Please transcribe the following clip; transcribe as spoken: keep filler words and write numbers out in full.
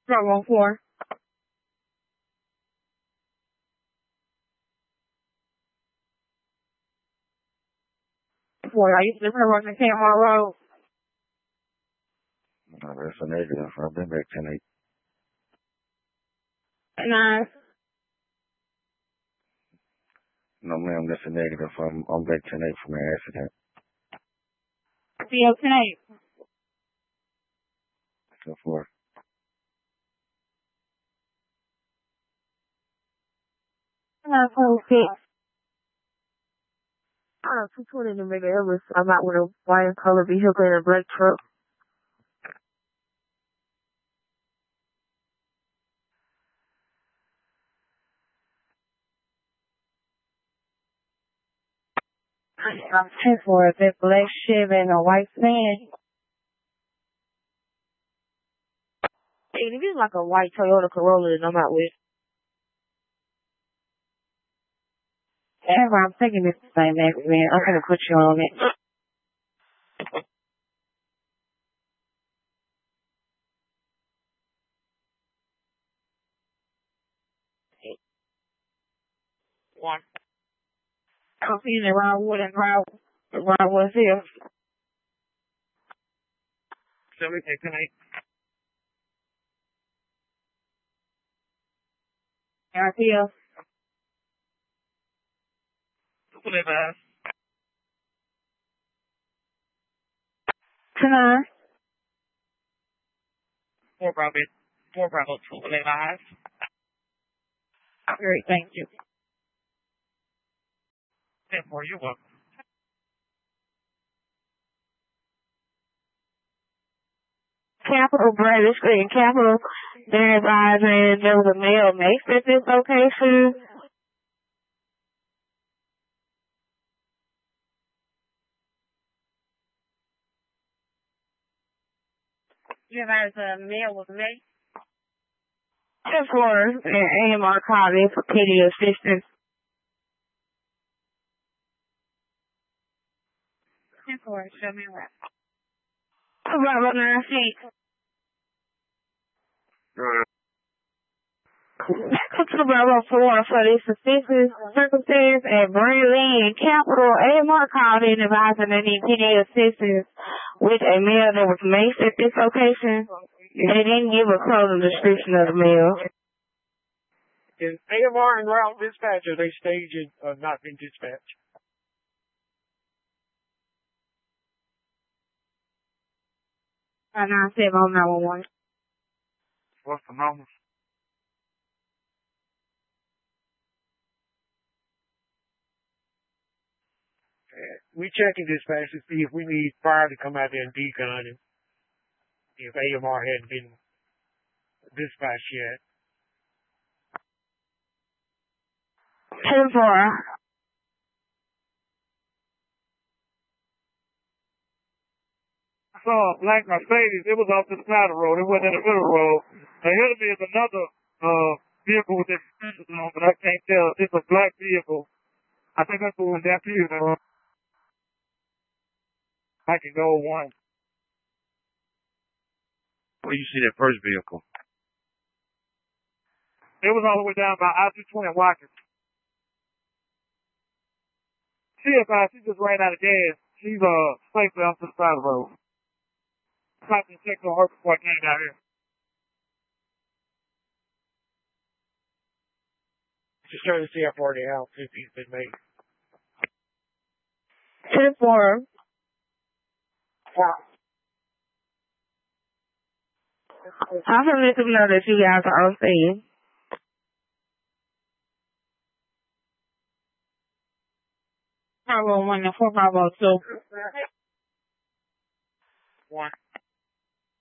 Bravo four. Four, I used to live in Campbell Road. No, that's a negative. I've been back ten eight. Nine. No, ma'am, that's a negative. I'm, I'm back ten eight from an accident. C O ten eight. So four. Nine four six. I don't know, two twenty to make it. It was, I'm out with a white and color vehicle and a black truck. I'm ten for a big black Chevy and a white van. And if it's like a white Toyota Corolla that I'm out with. Ever, I'm thinking it's the same man. I'm gonna put you on it. One. I'm feeling around Wood and around, around Woods Hill. So we can connect. R T L. Whatever. Tonight. Four Bravo. Four Bravo. Two live. Great, thank you. Ten four, you're welcome. Capital British Green Capital. They're advising there was a male mace at this location. You advised a male was mace? Ten four, and A M R called in for pity assistance. Ten four, show me what. Bravo nine feet. Bravo four for this suspicious circumstance at Brandley and Capital. A M R called in advising they need P D assistance with a male that was maced at this location. They didn't give a clothing description of the male. Is A M R and route dispatch, or they staging uh, not being dispatched? Five nine seven oh nine one one. What's the number? We checking dispatch to see if we need fire to come out there and decon him. If A M R hadn't been dispatched yet. Ten four. I saw a black Mercedes. It was off the side of the road. It wasn't in the middle of the road. Ahead of me is another uh, vehicle with their suspenders on, but I can't tell. It's a black vehicle. I think that's going down to you now. I can go one. Where you see that first vehicle? It was all the way down by I two twenty Watkins. C F I, she just ran out of gas. She's uh safely off to the side of the road. I can check on her before I came down here. Just trying to see how far the house if he's been made. Ten four. Wow. I'm going to let them know that you guys are on scene. Bravo one and four Bravo two. One.